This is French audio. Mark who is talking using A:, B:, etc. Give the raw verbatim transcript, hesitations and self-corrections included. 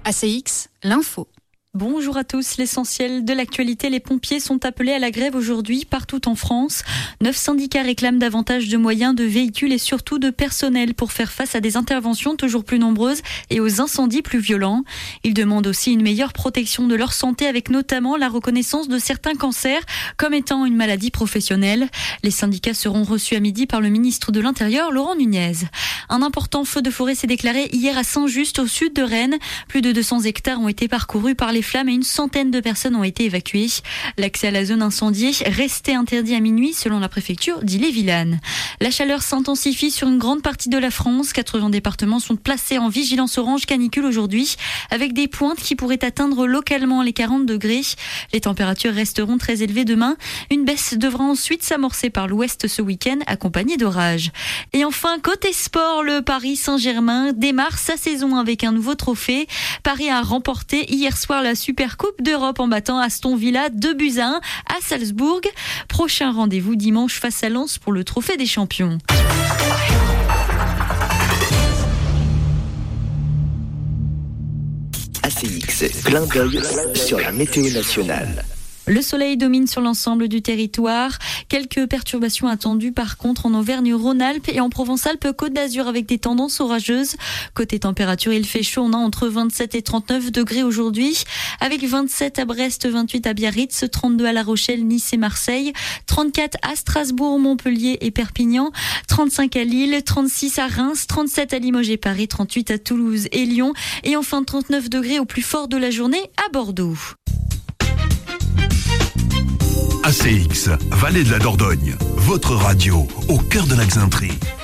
A: A C X, l'info.
B: Bonjour à tous, l'essentiel de l'actualité, les pompiers sont appelés à la grève aujourd'hui partout en France. Neuf syndicats réclament davantage de moyens, de véhicules et surtout de personnel pour faire face à des interventions toujours plus nombreuses et aux incendies plus violents. Ils demandent aussi une meilleure protection de leur santé avec notamment la reconnaissance de certains cancers comme étant une maladie professionnelle. Les syndicats seront reçus à midi par le ministre de l'Intérieur, Laurent Nunez. Un important feu de forêt s'est déclaré hier à Saint-Just au sud de Rennes. Plus de deux cents hectares ont été parcourus par les flammes et une centaine de personnes ont été évacuées. L'accès à la zone incendiée restait interdit à minuit selon la préfecture d'Ille-et-Vilaine. La chaleur s'intensifie sur une grande partie de la France. quatre-vingts départements sont placés en vigilance orange canicule aujourd'hui avec des pointes qui pourraient atteindre localement les quarante degrés. Les températures resteront très élevées demain. Une baisse devra ensuite s'amorcer par l'ouest ce week-end accompagnée d'orages. Et enfin, côté sport, le Paris Saint-Germain démarre sa saison avec un nouveau trophée. Paris a remporté hier soir la Super Coupe d'Europe en battant Aston Villa deux buts à un à Salzbourg. Prochain rendez-vous dimanche face à Lens pour le trophée des champions.
C: A C X, clin d'œil sur la météo nationale.
B: Le soleil domine sur l'ensemble du territoire. Quelques perturbations attendues par contre en Auvergne-Rhône-Alpes et en Provence-Alpes-Côte d'Azur avec des tendances orageuses. Côté température, il fait chaud. On a entre vingt-sept et trente-neuf degrés aujourd'hui avec vingt-sept à Brest, vingt-huit à Biarritz, trente-deux à La Rochelle, Nice et Marseille, trente-quatre à Strasbourg, Montpellier et Perpignan, trente-cinq à Lille, trente-six à Reims, trente-sept à Limoges et Paris, trente-huit à Toulouse et Lyon et enfin trente-neuf degrés au plus fort de la journée à Bordeaux.
D: A C X, Vallée de la Dordogne, votre radio au cœur de la Xainterie.